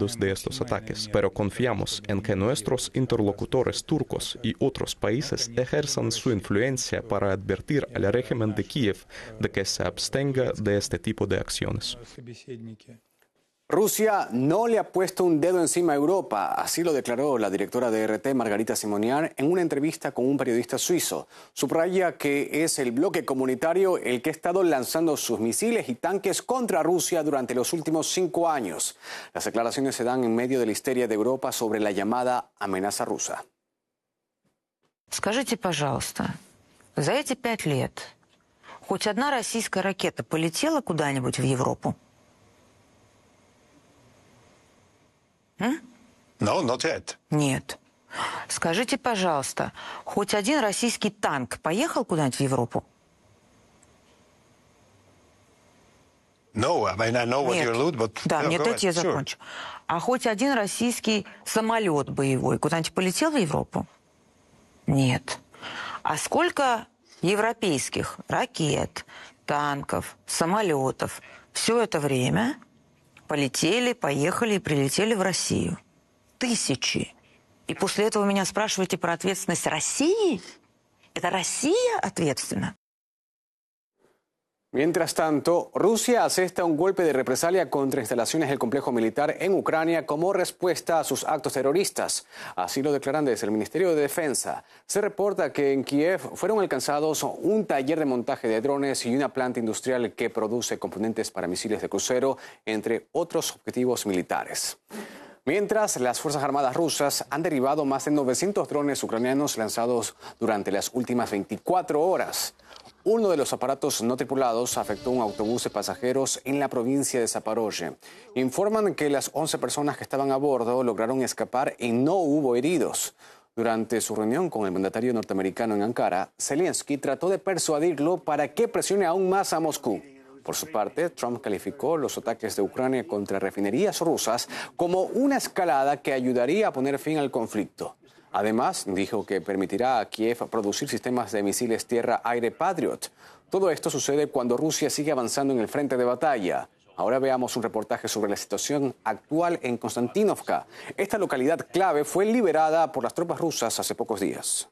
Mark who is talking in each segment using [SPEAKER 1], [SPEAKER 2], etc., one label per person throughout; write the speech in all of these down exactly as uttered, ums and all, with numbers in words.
[SPEAKER 1] resultados de estos ataques, pero confiamos en que nuestros interlocutores turcos y otros países ejerzan su influencia para advertir al régimen de Kiev de que se abstenga de este tipo de acciones.
[SPEAKER 2] Rusia no le ha puesto un dedo encima a Europa, así lo declaró la directora de R T, Margarita Simonian, en una entrevista con un periodista suizo. Subraya que es el bloque comunitario el que ha estado lanzando sus misiles y tanques contra Rusia durante los últimos cinco años. Las declaraciones se dan en medio de la histeria de Europa sobre la llamada amenaza rusa.
[SPEAKER 3] Скажите, пожалуйста, за эти пять лет хоть одна российская ракета полетела куда-нибудь в Европу?
[SPEAKER 4] No, not yet.
[SPEAKER 3] Нет. Скажите, пожалуйста, хоть один российский танк поехал куда-нибудь в Европу?
[SPEAKER 4] No, I mean, I know what you allude, but...
[SPEAKER 3] Да,
[SPEAKER 4] no,
[SPEAKER 3] нет, дайте я
[SPEAKER 4] sure.
[SPEAKER 3] закончу. А хоть один российский самолет боевой куда-нибудь полетел в Европу? Нет. А сколько европейских ракет, танков, самолетов все это время полетели, поехали и прилетели в Россию? Тысячи. И после этого меня спрашиваете про ответственность России? Это Россия ответственна?
[SPEAKER 2] Mientras tanto, Rusia asesta un golpe de represalia contra instalaciones del complejo militar en Ucrania como respuesta a sus actos terroristas. Así lo declaran desde el Ministerio de Defensa. Se reporta que en Kiev fueron alcanzados un taller de montaje de drones y una planta industrial que produce componentes para misiles de crucero, entre otros objetivos militares. Mientras, las Fuerzas Armadas rusas han derribado más de novecientos drones ucranianos lanzados durante las últimas veinticuatro horas. Uno de los aparatos no tripulados afectó un autobús de pasajeros en la provincia de Zaporozhye. Informan que las once personas que estaban a bordo lograron escapar y no hubo heridos. Durante su reunión con el mandatario norteamericano en Ankara, Zelensky trató de persuadirlo para que presione aún más a Moscú. Por su parte, Trump calificó los ataques de Ucrania contra refinerías rusas como una escalada que ayudaría a poner fin al conflicto. Además, dijo que permitirá a Kiev producir sistemas de misiles tierra-aire Patriot. Todo esto sucede cuando Rusia sigue avanzando en el frente de batalla. Ahora veamos un reportaje sobre la situación actual en Konstantinovka. Esta localidad clave fue liberada por las tropas rusas hace pocos días.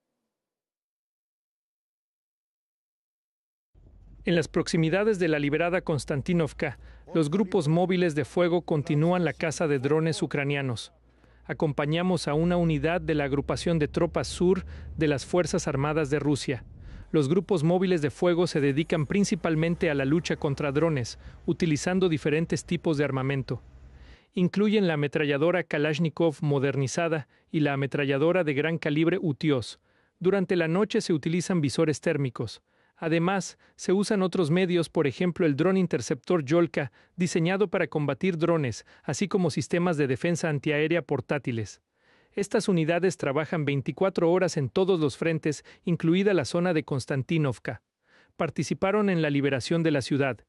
[SPEAKER 5] En las proximidades de la liberada Konstantinovka, los grupos móviles de fuego continúan la caza de drones ucranianos. Acompañamos a una unidad de la agrupación de tropas sur de las Fuerzas Armadas de Rusia. Los grupos móviles de fuego se dedican principalmente a la lucha contra drones, utilizando diferentes tipos de armamento. Incluyen la ametralladora Kalashnikov modernizada y la ametralladora de gran calibre Utios. Durante la noche se utilizan visores térmicos. Además, se usan otros medios, por ejemplo el dron interceptor Yolka, diseñado para combatir drones, así como sistemas de defensa antiaérea portátiles. Estas unidades trabajan veinticuatro horas en todos los frentes, incluida la zona de Konstantinovka. Participaron en la liberación de la ciudad.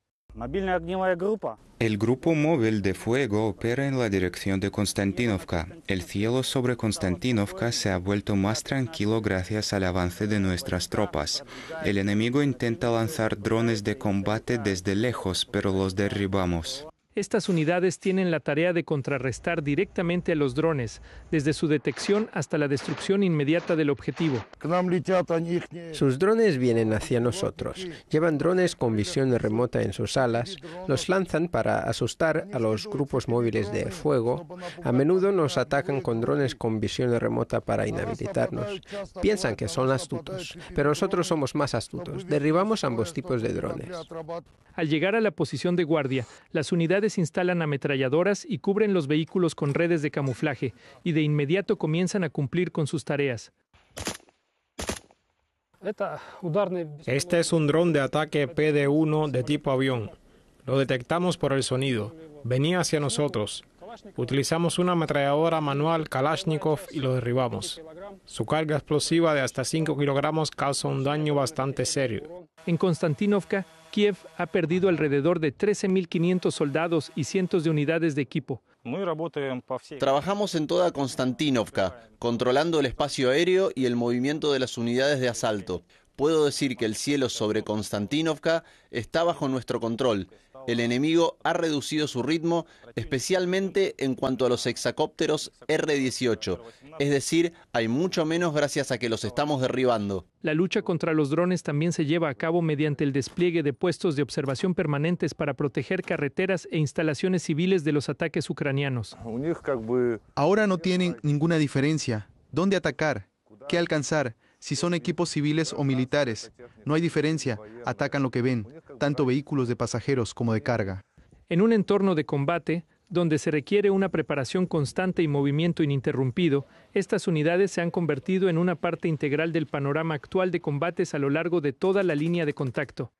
[SPEAKER 6] El grupo móvil de fuego opera en la dirección de Konstantinovka. El cielo sobre Konstantinovka se ha vuelto más tranquilo gracias al avance de nuestras tropas. El enemigo intenta lanzar drones de combate desde lejos, pero los derribamos.
[SPEAKER 5] Estas unidades tienen la tarea de contrarrestar directamente a los drones, desde su detección hasta la destrucción inmediata del objetivo.
[SPEAKER 7] Sus drones vienen hacia nosotros. Llevan drones con visión remota en sus alas, los lanzan para asustar a los grupos móviles de fuego. A menudo nos atacan con drones con visión remota para inhabilitarnos. Piensan que son astutos, pero nosotros somos más astutos. Derribamos ambos tipos de drones.
[SPEAKER 5] Al llegar a la posición de guardia, las unidades instalan ametralladoras y cubren los vehículos con redes de camuflaje, y de inmediato comienzan a cumplir con sus tareas.
[SPEAKER 8] Este es un dron de ataque P D uno de tipo avión. Lo detectamos por el sonido. Venía hacia nosotros. Utilizamos una ametralladora manual Kalashnikov y lo derribamos. Su carga explosiva de hasta cinco kilogramos causa un daño bastante serio.
[SPEAKER 5] En Konstantinovka, Kiev ha perdido alrededor de trece mil quinientos soldados y cientos de unidades de equipo.
[SPEAKER 9] Trabajamos en toda Konstantinovka, controlando el espacio aéreo y el movimiento de las unidades de asalto. Puedo decir que el cielo sobre Konstantinovka está bajo nuestro control. El enemigo ha reducido su ritmo, especialmente en cuanto a los hexacópteros erre dieciocho. Es decir, hay mucho menos gracias a que los estamos derribando.
[SPEAKER 5] La lucha contra los drones también se lleva a cabo mediante el despliegue de puestos de observación permanentes para proteger carreteras e instalaciones civiles de los ataques ucranianos.
[SPEAKER 10] Ahora no tienen ninguna diferencia. ¿Dónde atacar? ¿Qué alcanzar? Si son equipos civiles o militares. No hay diferencia. Atacan lo que ven, tanto vehículos de pasajeros como de carga.
[SPEAKER 5] En un entorno de combate, donde se requiere una preparación constante y movimiento ininterrumpido, estas unidades se han convertido en una parte integral del panorama actual de combates a lo largo de toda la línea de contacto.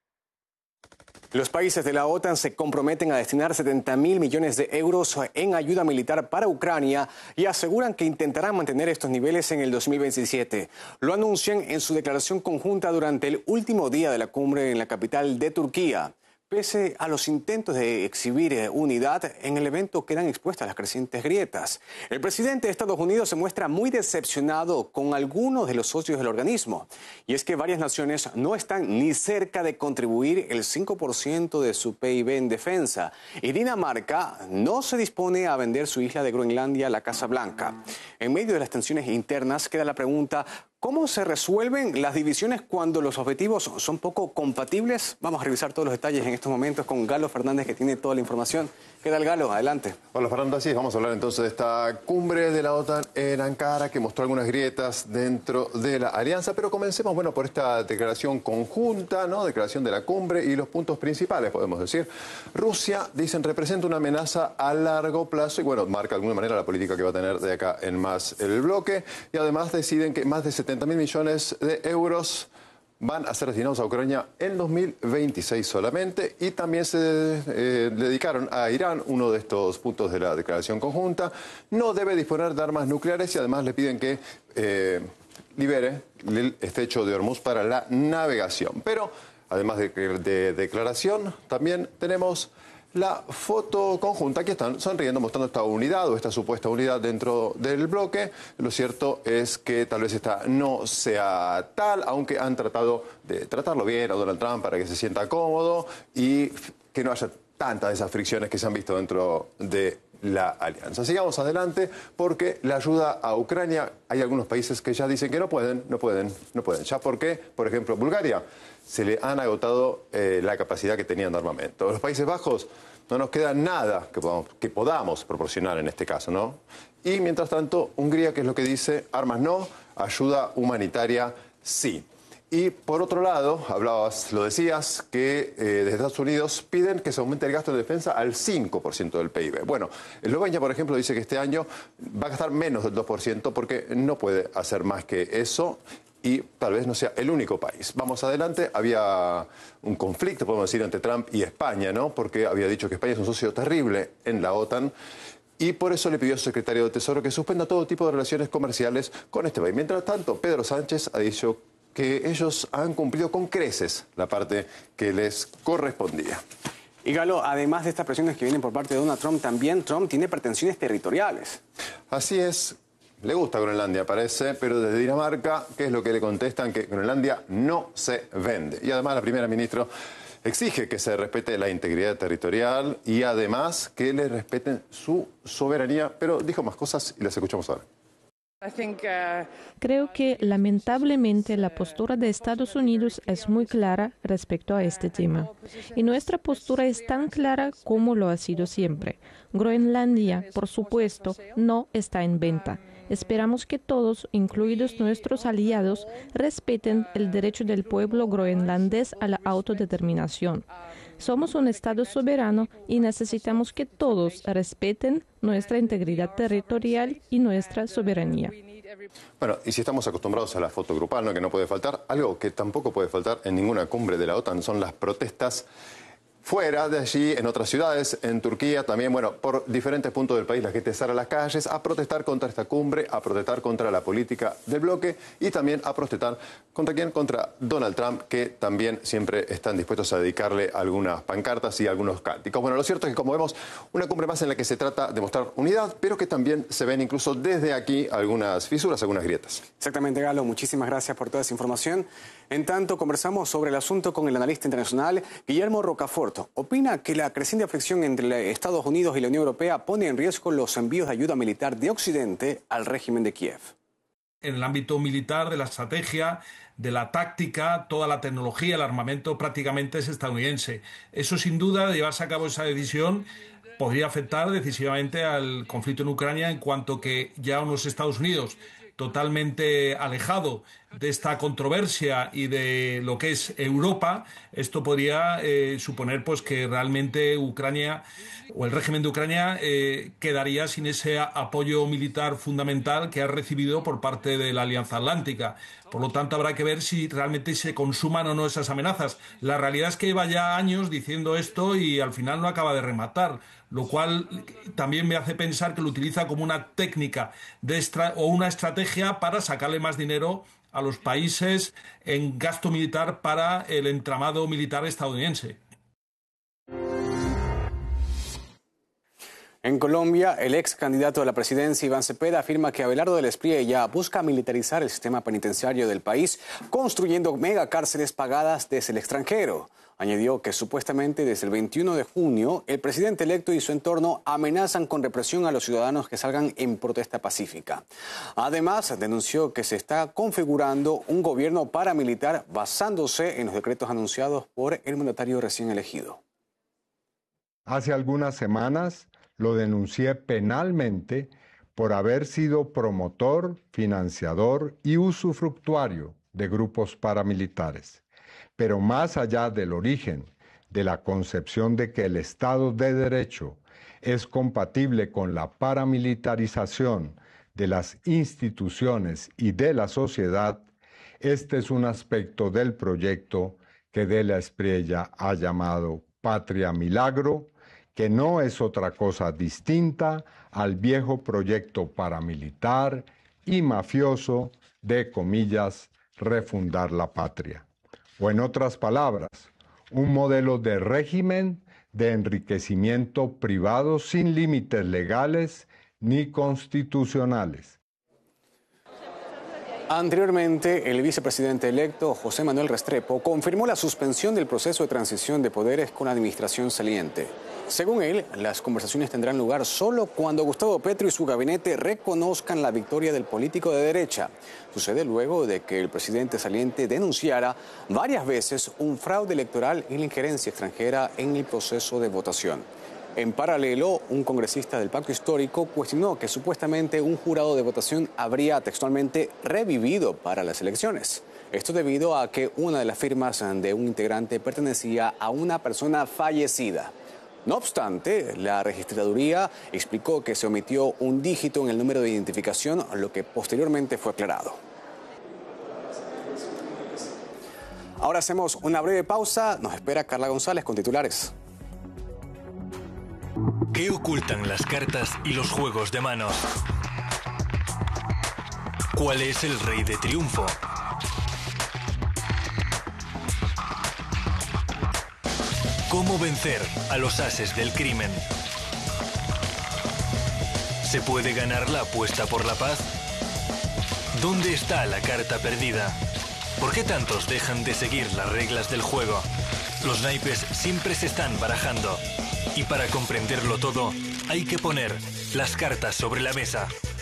[SPEAKER 2] Los países de la OTAN se comprometen a destinar setenta mil millones de euros en ayuda militar para Ucrania y aseguran que intentarán mantener estos niveles en el dos mil veintisiete. Lo anuncian en su declaración conjunta durante el último día de la cumbre en la capital de Turquía. Pese a los intentos de exhibir unidad, en el evento quedan expuestas las crecientes grietas. El presidente de Estados Unidos se muestra muy decepcionado con algunos de los socios del organismo. Y es que varias naciones no están ni cerca de contribuir el cinco por ciento de su P I B en defensa. Y Dinamarca no se dispone a vender su isla de Groenlandia a la Casa Blanca. En medio de las tensiones internas queda la pregunta: ¿cómo se resuelven las divisiones cuando los objetivos son poco compatibles? Vamos a revisar todos los detalles en estos momentos con Galo Fernández, que tiene toda la información. ¿Qué tal, Galo? Adelante.
[SPEAKER 11] Hola, Fernando. Así es, vamos a hablar entonces de esta cumbre de la OTAN en Ankara, que mostró algunas grietas dentro de la alianza. Pero comencemos, bueno, por esta declaración conjunta, ¿no? Declaración de la cumbre y los puntos principales, podemos decir. Rusia, dicen, representa una amenaza a largo plazo y, bueno, marca de alguna manera la política que va a tener de acá en más el bloque. Y además deciden que más de setenta mil millones de euros van a ser destinados a Ucrania en dos mil veintiséis solamente, y también se eh, dedicaron a Irán, uno de estos puntos de la declaración conjunta. No debe disponer de armas nucleares y además le piden que eh, libere el estrecho de Hormuz para la navegación. Pero además de, de declaración, también tenemos la foto conjunta. Aquí están sonriendo, mostrando esta unidad o esta supuesta unidad dentro del bloque. Lo cierto es que tal vez esta no sea tal, aunque han tratado de tratarlo bien a Donald Trump para que se sienta cómodo y que no haya tantas de esas fricciones que se han visto dentro de la alianza. Sigamos adelante, porque la ayuda a Ucrania, hay algunos países que ya dicen que no pueden, no pueden, no pueden. ¿Ya por qué? Por ejemplo, Bulgaria. Se le han agotado eh, la capacidad que tenían de armamento. Los Países Bajos, no nos queda nada que podamos, que podamos proporcionar en este caso, ¿no? Y mientras tanto, Hungría, ¿qué es lo que dice? Armas no, ayuda humanitaria sí. Y por otro lado, hablabas, lo decías, que eh, desde Estados Unidos piden que se aumente el gasto de defensa al cinco por ciento del P I B. Bueno, Eslovenia, por ejemplo, dice que este año va a gastar menos del dos por ciento porque no puede hacer más que eso. Y tal vez no sea el único país. Vamos adelante. Había un conflicto, podemos decir, entre Trump y España, ¿no? Porque había dicho que España es un socio terrible en la OTAN y por eso le pidió a su secretario de Tesoro que suspenda todo tipo de relaciones comerciales con este país. Mientras tanto, Pedro Sánchez ha dicho que ellos han cumplido con creces la parte que les correspondía.
[SPEAKER 2] Y Galo, además de estas presiones que vienen por parte de Donald Trump, también Trump tiene pretensiones territoriales.
[SPEAKER 11] Así es. Le gusta Groenlandia, parece, pero desde Dinamarca, ¿qué es lo que le contestan? Que Groenlandia no se vende. Y además la primera ministra exige que se respete la integridad territorial y además que le respeten su soberanía. Pero dijo más cosas y las escuchamos ahora.
[SPEAKER 12] Creo que lamentablemente la postura de Estados Unidos es muy clara respecto a este tema. Y nuestra postura es tan clara como lo ha sido siempre. Groenlandia, por supuesto, no está en venta. Esperamos que todos, incluidos nuestros aliados, respeten el derecho del pueblo groenlandés a la autodeterminación. Somos un Estado soberano y necesitamos que todos respeten nuestra integridad territorial y nuestra soberanía.
[SPEAKER 11] Bueno, y si estamos acostumbrados a la foto grupal, ¿no?, que no puede faltar, algo que tampoco puede faltar en ninguna cumbre de la OTAN son las protestas fuera de allí, en otras ciudades, en Turquía también, bueno, por diferentes puntos del país la gente sale a las calles a protestar contra esta cumbre, a protestar contra la política del bloque y también a protestar contra quién, contra Donald Trump, que también siempre están dispuestos a dedicarle algunas pancartas y algunos cánticos. Bueno, lo cierto es que, como vemos, una cumbre más en la que se trata de mostrar unidad, pero que también se ven incluso desde aquí algunas fisuras, algunas grietas.
[SPEAKER 2] Exactamente, Galo, muchísimas gracias por toda esa información. En tanto, conversamos sobre el asunto con el analista internacional Guillermo Rocafort. Ford opina que la creciente fricción entre Estados Unidos y la Unión Europea pone en riesgo los envíos de ayuda militar de Occidente al régimen de Kiev.
[SPEAKER 13] En el ámbito militar, de la estrategia, de la táctica, toda la tecnología, el armamento prácticamente es estadounidense. Eso, sin duda, de llevarse a cabo esa decisión, podría afectar decisivamente al conflicto en Ucrania, en cuanto que ya unos Estados Unidos totalmente alejado de esta controversia y de lo que es Europa, esto podría eh, suponer pues que realmente Ucrania o el régimen de Ucrania eh, quedaría sin ese apoyo militar fundamental que ha recibido por parte de la Alianza Atlántica. Por lo tanto, habrá que ver si realmente se consuman o no esas amenazas. La realidad es que lleva ya años diciendo esto y al final no acaba de rematar, lo cual también me hace pensar que lo utiliza como una técnica de extra, o una estrategia para sacarle más dinero a los países en gasto militar para el entramado militar estadounidense.
[SPEAKER 2] En Colombia, el ex candidato a la presidencia, Iván Cepeda, afirma que Abelardo del Espriella busca militarizar el sistema penitenciario del país, construyendo megacárceles pagadas desde el extranjero. Añadió que supuestamente desde el veintiuno de junio, el presidente electo y su entorno amenazan con represión a los ciudadanos que salgan en protesta pacífica. Además, denunció que se está configurando un gobierno paramilitar basándose en los decretos anunciados por el mandatario recién elegido.
[SPEAKER 14] Hace algunas semanas lo denuncié penalmente por haber sido promotor, financiador y usufructuario de grupos paramilitares. Pero más allá del origen de la concepción de que el Estado de Derecho es compatible con la paramilitarización de las instituciones y de la sociedad, este es un aspecto del proyecto que De la Espriella ha llamado Patria Milagro, que no es otra cosa distinta al viejo proyecto paramilitar y mafioso de, comillas, refundar la patria. O en otras palabras, un modelo de régimen de enriquecimiento privado sin límites legales ni constitucionales.
[SPEAKER 2] Anteriormente, el vicepresidente electo, José Manuel Restrepo, confirmó la suspensión del proceso de transición de poderes con la administración saliente. Según él, las conversaciones tendrán lugar solo cuando Gustavo Petro y su gabinete reconozcan la victoria del político de derecha. Sucede luego de que el presidente saliente denunciara varias veces un fraude electoral y la injerencia extranjera en el proceso de votación. En paralelo, un congresista del Pacto Histórico cuestionó que supuestamente un jurado de votación habría textualmente revivido para las elecciones. Esto debido a que una de las firmas de un integrante pertenecía a una persona fallecida. No obstante, la registraduría explicó que se omitió un dígito en el número de identificación, lo que posteriormente fue aclarado. Ahora hacemos una breve pausa. Nos espera Carla González con titulares.
[SPEAKER 15] ¿Qué ocultan las cartas y los juegos de manos? ¿Cuál es el rey de triunfo? ¿Cómo vencer a los ases del crimen? ¿Se puede ganar la apuesta por la paz? ¿Dónde está la carta perdida? ¿Por qué tantos dejan de seguir las reglas del juego? Los naipes siempre se están barajando. Y para comprenderlo todo, hay que poner las cartas sobre la mesa.